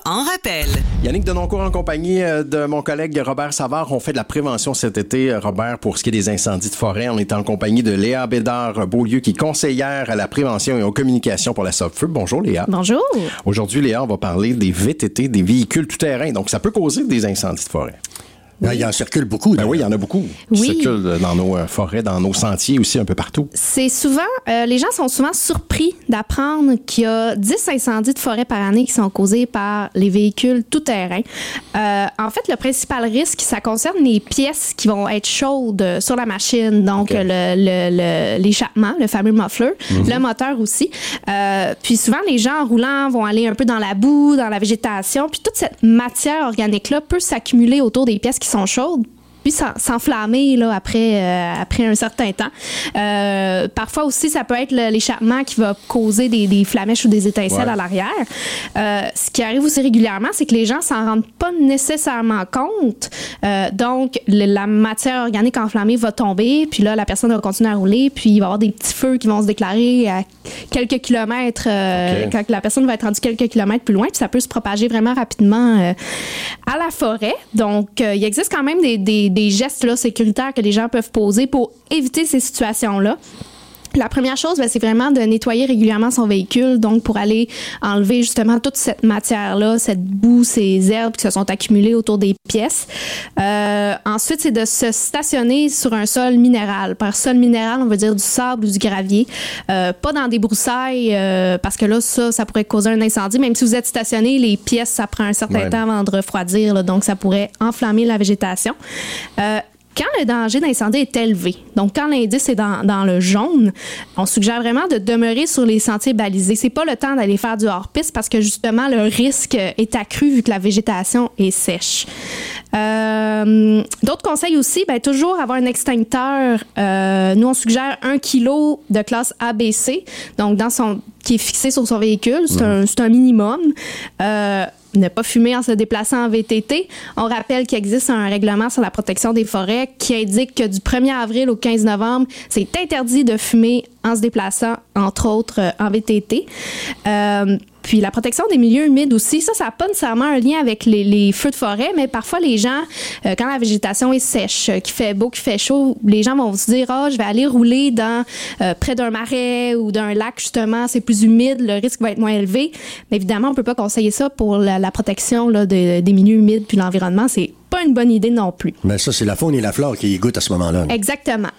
en rappel. Yannick Denoncourt en compagnie de mon collègue Robert Savard. On fait de la prévention cet été, Robert, pour ce qui est des incendies de forêt. On est en compagnie de Léa Bédard-Beaulieu, qui est conseillère à la prévention et aux communications pour la Sopfeu. Bonjour, Léa. Bonjour. Aujourd'hui, Léa, on va parler des VTT, des véhicules tout-terrain. Donc, ça peut causer des incendies de forêt. Oui. Il en circule beaucoup. Ben oui, il y en a beaucoup. Oui. Qui circulent dans nos forêts, dans nos sentiers aussi, un peu partout. C'est souvent, les gens sont souvent surpris d'apprendre qu'il y a 10 incendies de forêt par année qui sont causés par les véhicules tout-terrain. En fait, le principal risque, ça concerne les pièces qui vont être chaudes sur la machine. Donc, l'échappement, le fameux muffler, le moteur aussi. Puis souvent, les gens en roulant vont aller un peu dans la boue, dans la végétation. Puis toute cette matière organique-là peut s'accumuler autour des pièces qui sont chaudes, puis s'enflammer là, après un certain temps. Parfois aussi, ça peut être l'échappement qui va causer des flamèches ou des étincelles à l'arrière. Ce qui arrive aussi régulièrement, c'est que les gens s'en rendent pas nécessairement compte. Donc, la matière organique enflammée va tomber, puis là, la personne va continuer à rouler, puis il va y avoir des petits feux qui vont se déclarer à quelques kilomètres, quand la personne va être rendue quelques kilomètres plus loin, puis ça peut se propager vraiment rapidement à la forêt. Donc, il existe quand même des gestes là, sécuritaires que les gens peuvent poser pour éviter ces situations-là. La première chose, c'est vraiment de nettoyer régulièrement son véhicule, donc pour aller enlever justement toute cette matière-là, cette boue, ces herbes qui se sont accumulées autour des pièces. Ensuite, c'est de se stationner sur un sol minéral. Par sol minéral, on veut dire du sable ou du gravier. Pas dans des broussailles, parce que là, ça pourrait causer un incendie. Même si vous êtes stationné, les pièces, ça prend un certain temps avant de refroidir, là, donc ça pourrait enflammer la végétation. Quand le danger d'incendie est élevé, donc quand l'indice est dans le jaune, on suggère vraiment de demeurer sur les sentiers balisés. C'est pas le temps d'aller faire du hors-piste parce que justement le risque est accru vu que la végétation est sèche. D'autres conseils aussi, toujours avoir un extincteur. Nous, on suggère 1 kg de classe ABC, donc qui est fixé sur son véhicule. C'est un minimum. Ne pas fumer en se déplaçant en VTT. On rappelle qu'il existe un règlement sur la protection des forêts qui indique que du 1er avril au 15 novembre, c'est interdit de fumer en se déplaçant, entre autres, en VTT. Puis la protection des milieux humides aussi, ça n'a pas nécessairement un lien avec les feux de forêt, mais parfois les gens, quand la végétation est sèche, qu'il fait beau, qu'il fait chaud, les gens vont se dire « je vais aller rouler près d'un marais ou d'un lac, justement, c'est plus humide, le risque va être moins élevé. » Mais évidemment, on ne peut pas conseiller ça pour la protection là, des milieux humides puis l'environnement. C'est pas une bonne idée non plus. Mais ça, c'est la faune et la flore qui y goûtent à ce moment-là. Exactement.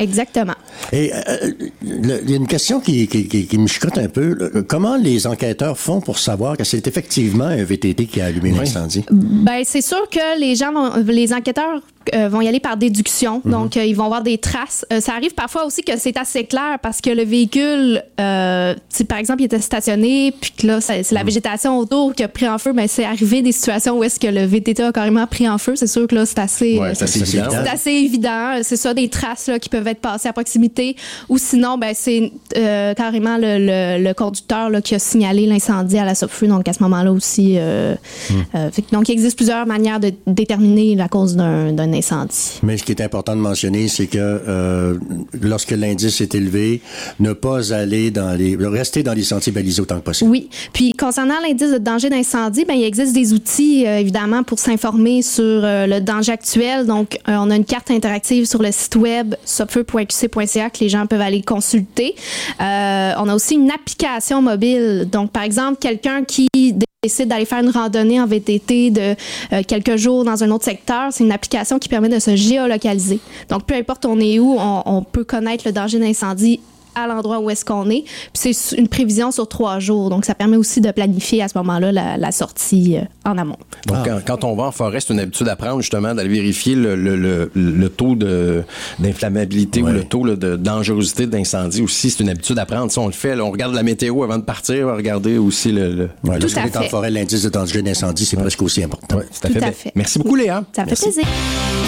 Et il y a une question qui me chicote un peu. Comment les enquêteurs font pour savoir que c'est effectivement un VTT qui a allumé l'incendie? C'est sûr que les enquêteurs vont y aller par déduction. Donc, ils vont voir des traces. Ça arrive parfois aussi que c'est assez clair parce que le véhicule, si par exemple, il était stationné, puis que là, c'est la végétation autour qui a pris en feu, c'est arrivé des situations où est-ce que le VTT a carrément pris en feu. C'est sûr que là, c'est assez évident. C'est assez évident. C'est ça, des traces là, qui peuvent être passées à proximité. Ou sinon, c'est carrément le conducteur là, qui a signalé l'incendie à la Sopfeu. Donc, à ce moment-là aussi. Donc, il existe plusieurs manières de déterminer la cause d'un incendie. Mais ce qui est important de mentionner, c'est que lorsque l'indice est élevé, ne pas aller rester dans les sentiers balisés autant que possible. Oui. Puis, concernant l'indice de danger d'incendie, il existe des outils, évidemment, pour s'informer sur le danger actuel. Donc, on a une carte interactive sur le site web sopfeu.qc.ca que les gens peuvent aller consulter. On a aussi une application mobile. Donc, par exemple, quelqu'un qui décide d'aller faire une randonnée en VTT de quelques jours dans un autre secteur, c'est une application qui permet de se géolocaliser. Donc, peu importe on est où, on peut connaître le danger d'incendie à l'endroit où est-ce qu'on est. Puis c'est une prévision sur 3 jours. Donc, ça permet aussi de planifier à ce moment-là la sortie en amont. Donc, quand on va en forêt, c'est une habitude à prendre justement d'aller vérifier le taux d'inflammabilité ou le taux de dangerosité d'incendie aussi. C'est une habitude à prendre. Si on le fait, là, on regarde la météo avant de partir, on va regarder aussi lorsqu'on est en forêt, l'indice de danger d'incendie, c'est presque aussi important. Oui, tout à fait. Merci beaucoup, Léa. Ça fait plaisir.